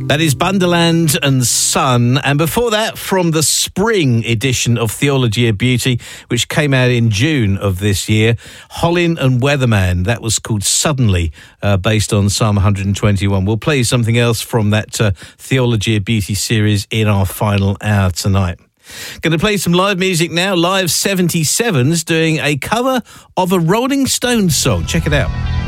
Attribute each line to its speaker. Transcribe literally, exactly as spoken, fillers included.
Speaker 1: That is Bunderland and Son. And before that, from the spring edition of Theology of Beauty, which came out in June of this year, Hollin and Weatherman. That was called Suddenly, uh, based on Psalm one twenty-one. We'll play you something else from that uh, Theology of Beauty series in our final hour tonight. Going to play some live music now. Live seventy-sevens doing a cover of a Rolling Stones song. Check it out.